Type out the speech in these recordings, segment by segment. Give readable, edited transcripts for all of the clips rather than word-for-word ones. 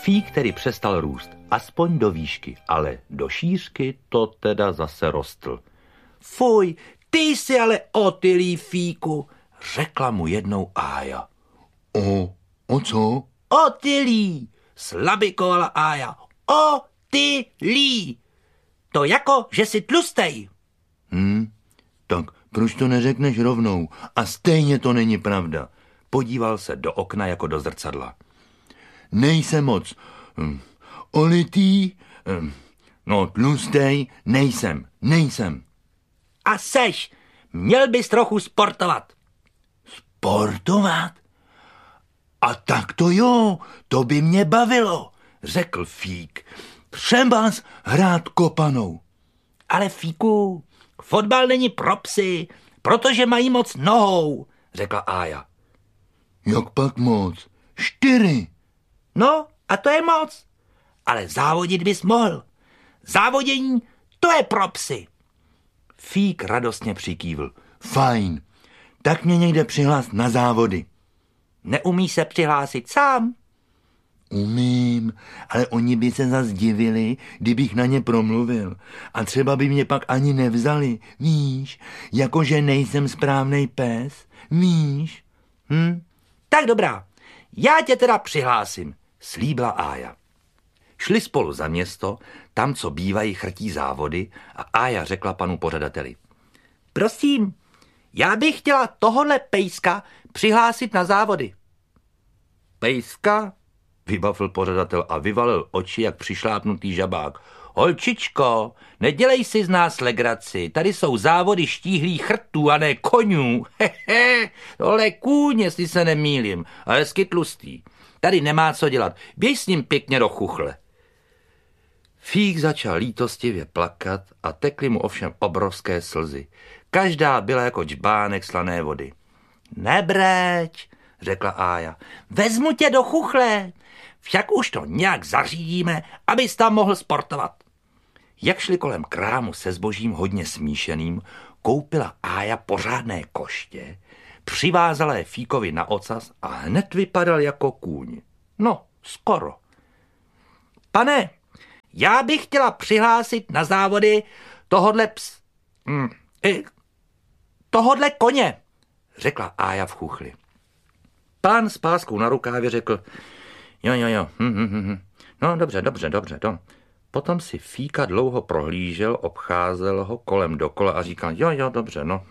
Fík tedy přestal růst, aspoň do výšky, ale do šířky to teda zase rostl. Fuj, ty jsi ale otylý, Fíku, řekla mu jednou Ája. O co? Otylý, slabikovala Ája. Otylý. To jako, že jsi tlustej. Tak proč to neřekneš rovnou? A stejně to není pravda. Podíval se do okna jako do zrcadla. Nejsem moc olitý, tlustej, nejsem. A seš, měl bys trochu sportovat. Sportovat? A tak to jo, to by mě bavilo, řekl Fík. Třebas hrát kopanou. Ale Fíku, fotbal není pro psy, protože mají moc nohou, řekla Ája. Jak pak moc? 4. No, a to je moc. Ale závodit bys mohl. Závodění, to je pro psy. Fík radostně přikývl. Fajn, tak mě někde přihlás na závody. Neumíš se přihlásit sám? Umím, ale oni by se zas divili, kdybych na ně promluvil. A třeba by mě pak ani nevzali, víš, jakože nejsem správnej pes, víš. Tak dobrá, já tě teda přihlásím, slíbila Ája. Šli spolu za město, tam, co bývají chrtí závody, a Ája řekla panu pořadateli. Prosím, já bych chtěla tohohle pejska přihlásit na závody. Pejska? Vybavil pořadatel a vyvalil oči, jak přišlápnutý žabák. Holčičko, nedělej si z nás legraci, tady jsou závody štíhlých chrtů a ne konňů. Tohle kůň, jestli se nemýlím, a hezky tlustý. Tady nemá co dělat, běž s ním pěkně do chuchle. Fík začal lítostivě plakat a tekly mu ovšem obrovské slzy. Každá byla jako džbánek slané vody. Nebreč, řekla Ája, vezmu tě do chuchle, však už to nějak zařídíme, abys tam mohl sportovat. Jak šli kolem krámu se zbožím hodně smíšeným, koupila Ája pořádné koště, přivázala je Fíkovi na ocas a hned vypadal jako kůň. No, skoro. Pane, já bych chtěla přihlásit na závody tohodle koně, řekla Ája v chuchli. Pán s páskou na rukávě řekl, jo, no dobře, to. Potom si Fíka dlouho prohlížel, obcházel ho kolem dokola a říkal, jo, dobře, no.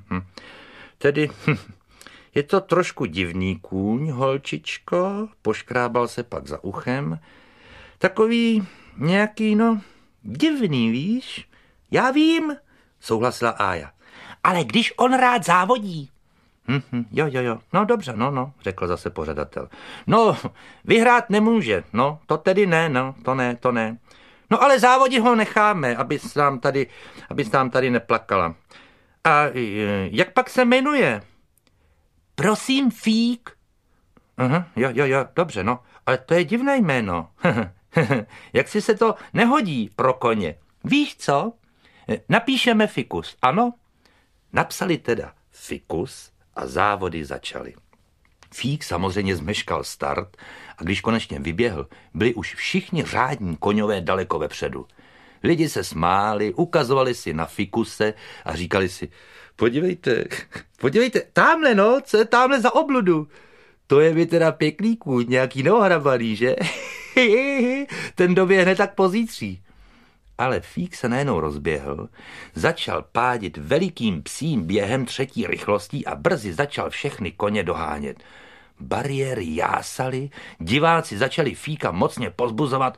Tedy je to trošku divný kůň, holčičko, poškrábal se pak za uchem. Takový nějaký, divný, víš? Já vím, souhlasila Ája. Ale když on rád závodí. Jo, no dobře, no, řekl zase pořadatel. No, vyhrát nemůže, no, to tedy ne, no, to ne. No ale závodit ho necháme, abys nám tady neplakala. A jak pak se jmenuje? Prosím, Fík. Jo, dobře, no, ale to je divné jméno. Jak si se to nehodí pro koně. Víš co? Napíšeme Fikus, ano? Napsali teda Fikus a závody začaly. Fík samozřejmě zmeškal start a když konečně vyběhl, byli už všichni řádní koňové daleko vepředu. Lidi se smáli, ukazovali si na Fikuse a říkali si, podívejte, tamhle co je tamhle za obludu? To je mi teda pěkný kůň, nějaký neohrabaný, že? Ten doběhne tak pozítří. Ale Fík se najednou rozběhl, začal pádit velikým psím během 3. rychlostí a brzy začal všechny koně dohánět. Bariéry jásaly, diváci začali Fíka mocně pozbuzovat.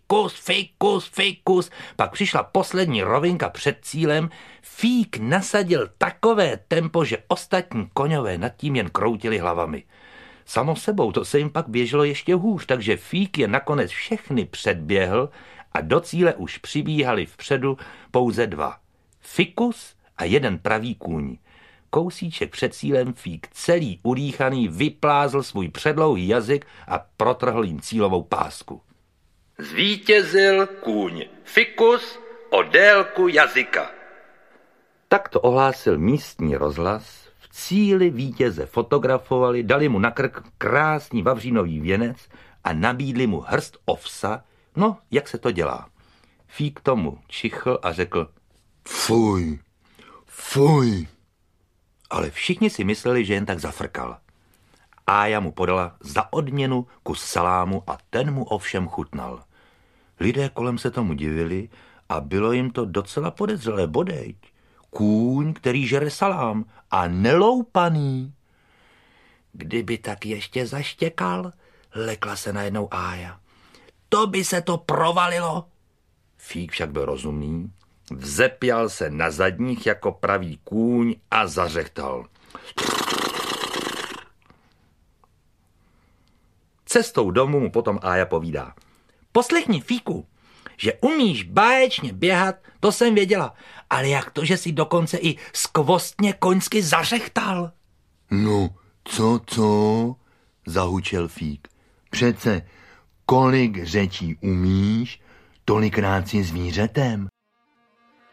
Fikus. Pak přišla poslední rovinka před cílem. Fík nasadil takové tempo, že ostatní koňové nad tím jen kroutili hlavami. Samo sebou to se jim pak běželo ještě hůř, takže Fík je nakonec všechny předběhl a do cíle už přibíhali vpředu pouze 2. Fikus a 1 pravý kůň. Kousíček před cílem Fík celý udýchaný vyplázl svůj předlouhý jazyk a protrhl jim cílovou pásku. Zvítězil kůň Fikus o délku jazyka. Tak to ohlásil místní rozhlas, v cíli vítěze fotografovali, dali mu na krk krásný vavřínový věnec a nabídli mu hrst ovsa, no, jak se to dělá. Fík tomu čichl a řekl: Fuj, fuj. Ale všichni si mysleli, že jen tak zafrkal. Ája mu podala za odměnu kus salámu a ten mu ovšem chutnal. Lidé kolem se tomu divili a bylo jim to docela podezřelé, bodejť. Kůň, který žere salám a neloupaný. Kdyby tak ještě zaštěkal, lekla se najednou Ája. To by se to provalilo. Fík však byl rozumný, vzepěl se na zadních jako pravý kůň a zařechtal. Cestou domů mu potom Ája povídá: Poslechni, Fíku, že umíš báječně běhat, to jsem věděla, ale jak to, že jsi dokonce i skvostně koňsky zařechtal? No, co? Zahučel Fík. Přece, kolik řečí umíš, tolikrát si zvířetem.